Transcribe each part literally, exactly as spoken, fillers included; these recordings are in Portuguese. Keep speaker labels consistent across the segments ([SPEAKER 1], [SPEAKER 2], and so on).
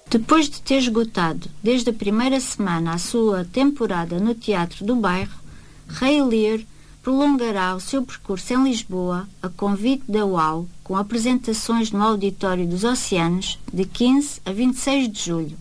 [SPEAKER 1] Depois de ter esgotado, desde a primeira semana, a sua temporada no Teatro do Bairro, Ray Lear prolongará o seu percurso em Lisboa, a convite da U A U, com apresentações no Auditório dos Oceanos, de quinze a vinte e seis de julho.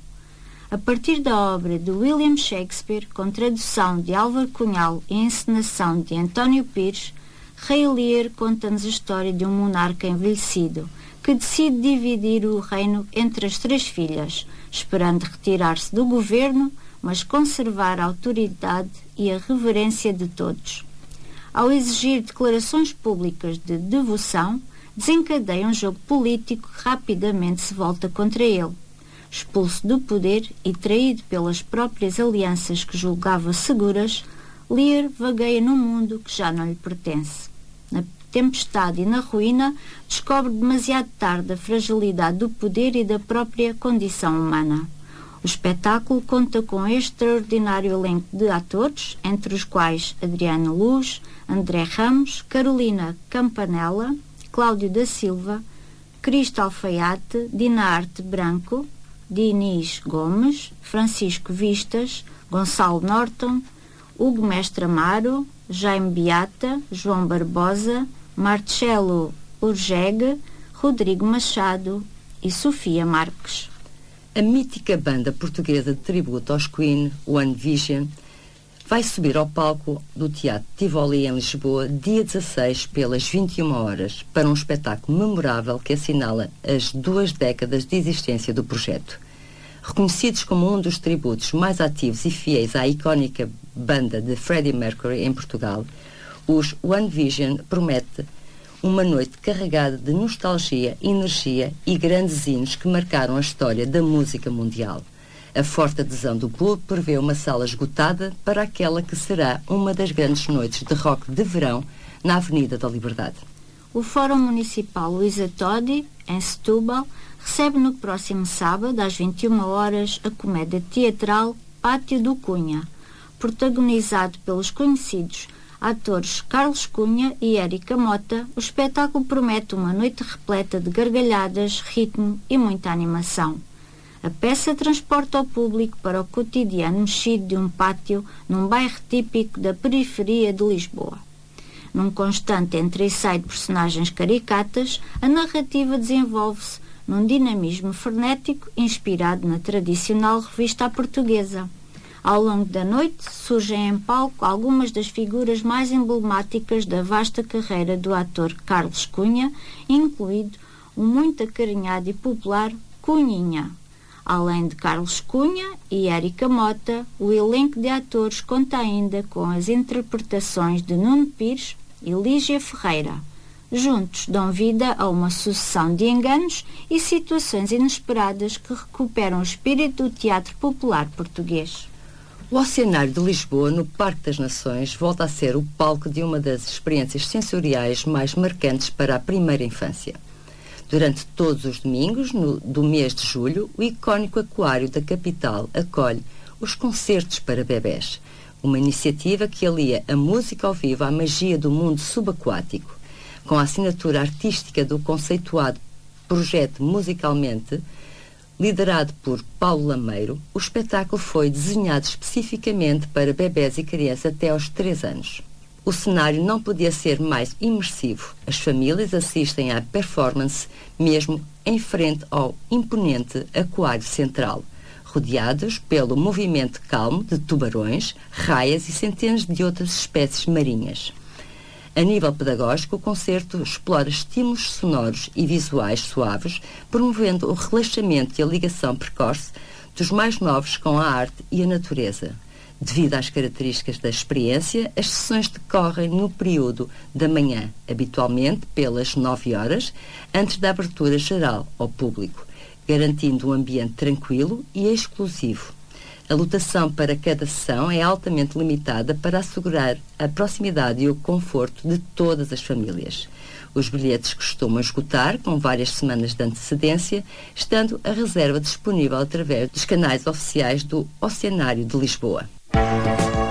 [SPEAKER 1] A partir da obra de William Shakespeare, com tradução de Álvaro Cunhal e encenação de António Pires, Ray Lear conta-nos a história de um monarca envelhecido, que decide dividir o reino entre as três filhas, esperando retirar-se do governo, mas conservar a autoridade e a reverência de todos. Ao exigir declarações públicas de devoção, desencadeia um jogo político que rapidamente se volta contra ele. Expulso do poder e traído pelas próprias alianças que julgava seguras, Lear vagueia num mundo que já não lhe pertence. Na tempestade e na ruína, descobre demasiado tarde a fragilidade do poder e da própria condição humana. O espetáculo conta com um extraordinário elenco de atores, entre os quais Adriana Luz, André Ramos, Carolina Campanella, Cláudio da Silva, Cristo Alfaiate, Dina Arte Branco, Diniz Gomes, Francisco Vistas, Gonçalo Norton, Hugo Mestre Amaro, Jaime Beata, João Barbosa, Marcelo Urjegue, Rodrigo Machado e Sofia Marques.
[SPEAKER 2] A mítica banda portuguesa de tributo aos Queen, One Vision, vai subir ao palco do Teatro Tivoli em Lisboa dia dezasseis pelas vinte e uma horas para um espetáculo memorável que assinala as duas décadas de existência do projeto. Reconhecidos como um dos tributos mais ativos e fiéis à icónica banda de Freddie Mercury em Portugal, os One Vision promete uma noite carregada de nostalgia, energia e grandes hinos que marcaram a história da música mundial. A forte adesão do clube prevê uma sala esgotada para aquela que será uma das grandes noites de rock de verão na Avenida da Liberdade.
[SPEAKER 1] O Fórum Municipal Luísa Todi, em Setúbal, recebe no próximo sábado, às vinte e uma horas, a comédia teatral Pátio do Cunha, protagonizado pelos conhecidos atores Carlos Cunha e Érica Mota. O espetáculo promete uma noite repleta de gargalhadas, ritmo e muita animação. A peça transporta o público para o cotidiano mexido de um pátio num bairro típico da periferia de Lisboa. Num constante entre-e-sai de personagens caricatas, a narrativa desenvolve-se num dinamismo frenético inspirado na tradicional revista à portuguesa. Ao longo da noite, surgem em palco algumas das figuras mais emblemáticas da vasta carreira do ator Carlos Cunha, incluído o muito acarinhado e popular Cunhinha. Além de Carlos Cunha e Érica Mota, o elenco de atores conta ainda com as interpretações de Nuno Pires e Lígia Ferreira. Juntos dão vida a uma sucessão de enganos e situações inesperadas que recuperam o espírito do teatro popular português.
[SPEAKER 2] O Oceanário de Lisboa, no Parque das Nações, volta a ser o palco de uma das experiências sensoriais mais marcantes para a primeira infância. Durante todos os domingos no, do mês de julho, o icónico aquário da capital acolhe os concertos para bebés, uma iniciativa que alia a música ao vivo à magia do mundo subaquático. Com a assinatura artística do conceituado Projeto Musicalmente, liderado por Paulo Lameiro, o espetáculo foi desenhado especificamente para bebés e crianças até aos três anos. O cenário não podia ser mais imersivo. As famílias assistem à performance mesmo em frente ao imponente aquário central, rodeados pelo movimento calmo de tubarões, raias e centenas de outras espécies marinhas. A nível pedagógico, o concerto explora estímulos sonoros e visuais suaves, promovendo o relaxamento e a ligação precoce dos mais novos com a arte e a natureza. Devido às características da experiência, as sessões decorrem no período da manhã, habitualmente pelas nove horas, antes da abertura geral ao público, garantindo um ambiente tranquilo e exclusivo. A lotação para cada sessão é altamente limitada para assegurar a proximidade e o conforto de todas as famílias. Os bilhetes costumam esgotar com várias semanas de antecedência, estando a reserva disponível através dos canais oficiais do Oceanário de Lisboa.